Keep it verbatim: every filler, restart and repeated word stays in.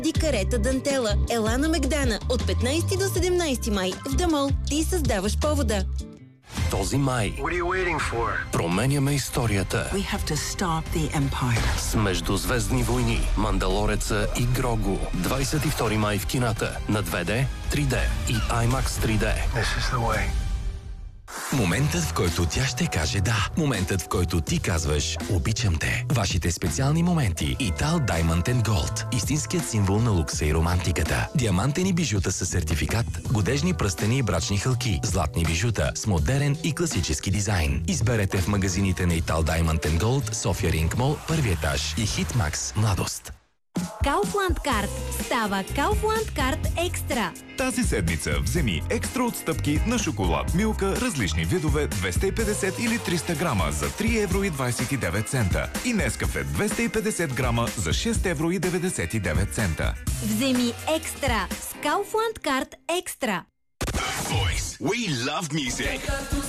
Ди карета Дантела. Ела на Мегдана от петнайсети до седемнайсети май в Дамол. Ти създаваш повода. Този май променяме историята с Междузвездни войни, Мандалореца и Грогу. двайсет и втори май в кината на две Д, три Д и IMAX три Д. Моментът, в който тя ще каже да. Моментът, в който ти казваш обичам те. Вашите специални моменти. Итал Diamond and Gold. Истинският символ на лукса и романтиката. Диамантени бижута със сертификат, годежни пръстени и брачни хълки, златни бижута с модерен и класически дизайн. Изберете в магазините на Итал Diamond and Gold, София Ринг Мол, първи етаж и Хитмакс Младост. Kaufland Card става Kaufland Card Екстра. Тази седмица вземи екстра отстъпки на шоколад Милка, различни видове, двеста и петдесет или триста грама за три евро и двайсет и девет цента. И Нескафе двеста и петдесет грама за шест евро и деветдесет и девет цента. Вземи екстра с Kaufland Card Екстра. Voice. We love music.